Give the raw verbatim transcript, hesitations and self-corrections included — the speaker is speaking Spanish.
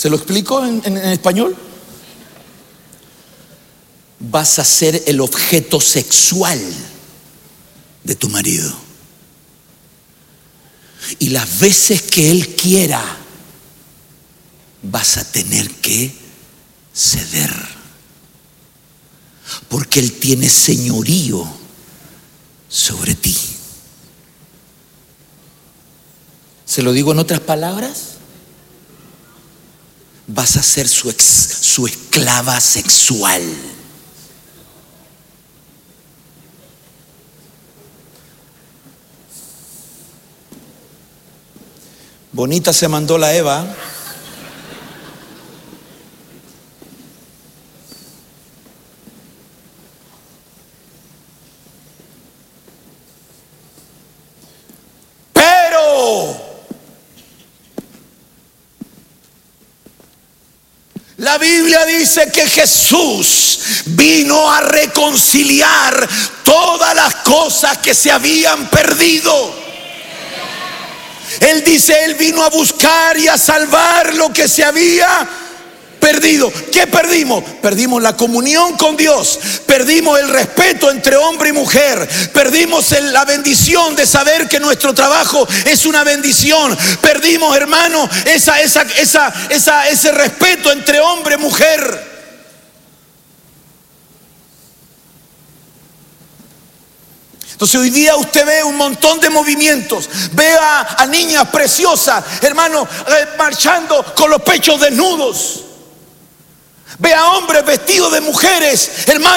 ¿Se lo explico en, en, en español? Vas a ser el objeto sexual de tu marido. Y las veces que él quiera, vas a tener que ceder. Porque él tiene señorío sobre ti. ¿Se lo digo en otras palabras? Vas a ser su, ex, su esclava sexual. Bonita se mandó la Eva. La Biblia dice que Jesús vino a reconciliar todas las cosas que se habían perdido. Él dice, Él vino a buscar y a salvar lo que se había perdido. ¿Qué perdimos? Perdimos la comunión con Dios, perdimos el respeto entre hombre y mujer, perdimos el, la bendición de saber que nuestro trabajo es una bendición, perdimos, hermano, esa, esa, esa, esa, ese respeto entre hombre y mujer. Entonces hoy día usted ve un montón de movimientos, ve a, a niñas preciosas, hermano, eh, marchando con los pechos desnudos. Ve a hombres vestidos de mujeres, hermano.